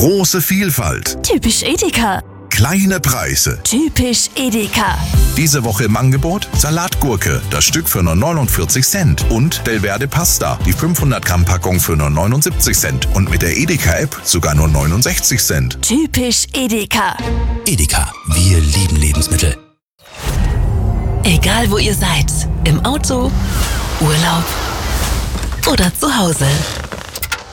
Große Vielfalt. Typisch Edeka. Kleine Preise. Typisch Edeka. Diese Woche im Angebot Salatgurke, das Stück für nur 49 Cent. Und Delverde Pasta, die 500 Gramm Packung für nur 79 Cent. Und mit der Edeka-App sogar nur 69 Cent. Typisch Edeka. Edeka, wir lieben Lebensmittel. Egal wo ihr seid, im Auto, Urlaub oder zu Hause.